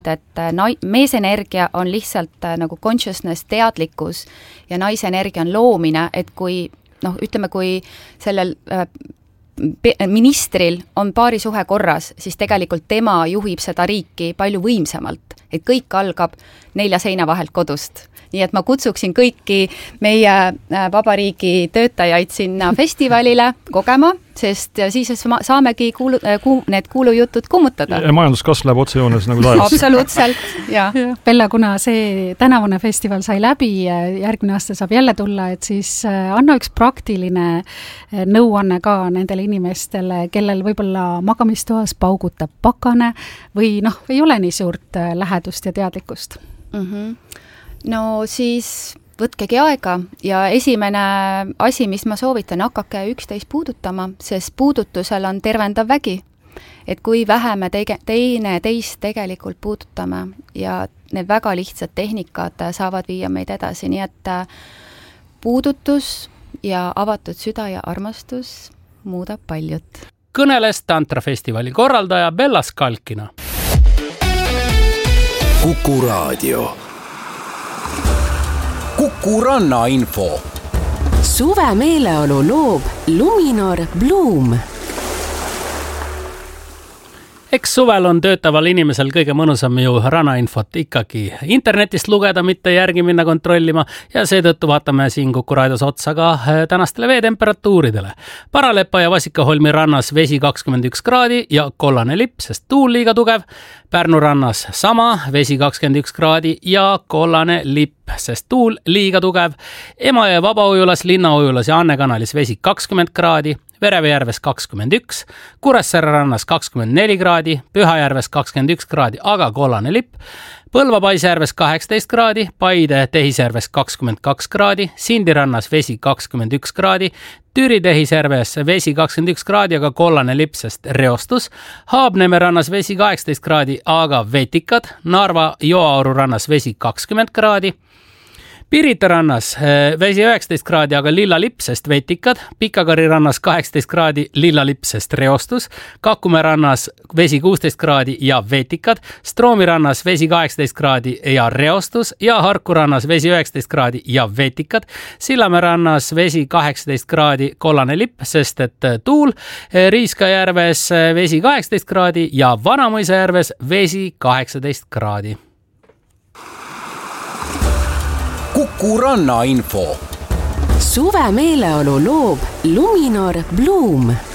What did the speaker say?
et meesenergia on lihtsalt nagu consciousness, teadlikkus ja naisenergia on loomine, et kui ütleme, kui sellel ministril on paarisuhe korras, siis tegelikult tema juhib seda riiki palju võimsamalt, et kõik algab 4 seina vahelt kodust. Nii et ma kutsuksin kõiki meie vabariigi töötajaid sinna festivalile kogema, sest siis saamegi need kuulujutud kummutada. Ja majanduskasv läheb otsejoones nagu taevas. Absoluutselt, jah. Bella, kuna see tänavune festival sai läbi, järgmine aasta saab jälle tulla, et siis anna üks praktiline nõuanne ka nendele inimestele, kellel võib-olla magamistoas paugutab pakane või ei ole nii suurt lähedust ja teadlikkust. No siis võtkegi aega ja esimene asi, mis ma soovitan, hakake 11 puudutama, sest puudutusel on tervendav vägi. Et kui vähe me teine teist tegelikult puudutame ja need väga lihtsad tehnikad saavad viia meid edasi, nii et puudutus ja avatud süda ja armastus muudab paljut. Kõneles Tantrafestivali korraldaja Bella Skalkina. Kuku Raadio. Kuku Ranna info. Suve meeleolu loob Luminor Bloom. Eks suvel on töötaval inimesel kõige mõnusam ju rannainfot ikkagi internetist lugeda, mitte järgi minna kontrollima ja seetõttu vaatame siin Kuku Raadios otsa ka tänastele veetemperatuuridele. Paralepa ja Vasikaholmi rannas vesi 21 kraadi ja kollane lipp, sest tuul liiga tugev. Pärnu rannas sama, vesi 21 kraadi ja kollane lipp, sest tuul liiga tugev. Emajõe Vabaujulas, Linnaujulas ja Anne kanalis vesi 20 kraadi. Verevejärves 21, Kuressaare rannas 24 kraadi, Pühajärves 21 kraadi, aga kollane lipp, Põlva Paisjärves 18 kraadi, Paide Tehisjärves 22 kraadi, Sindi rannas vesi 21 kraadi, Türi Tehisjärves vesi 21 kraadi, aga kollane lipp, sest reostus, Haabneme rannas vesi 18 kraadi, aga vetikad, Narva Joaauru rannas vesi 20 kraadi, Pirita rannas vesi 19 kraadi, aga lilla lipp, sest vetikad, Pikakari rannas 18 kraadi, lilla lipp, sest reostus, Kakumäe rannas vesi 16 kraadi ja vetikad, Stroomi rannas vesi 18 kraadi ja reostus ja Harku rannas vesi 19 kraadi ja vetikad, Sillamäe rannas vesi 18 kraadi, kollane lipp, sest et tuul, Riiskajärves vesi 18 kraadi ja Vanamõisajärves vesi 18 kraadi. Kuku Ranna info. Suve meeleolu loob Luminor Bloom.